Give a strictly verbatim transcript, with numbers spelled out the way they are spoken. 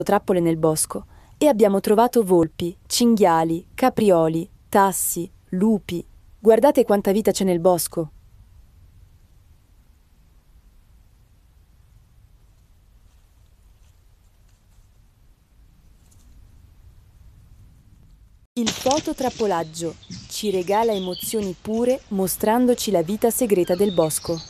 trappole nel bosco e abbiamo trovato volpi, cinghiali, caprioli, tassi, lupi. Guardate quanta vita c'è nel bosco. Il fototrappolaggio ci regala emozioni pure mostrandoci la vita segreta del bosco.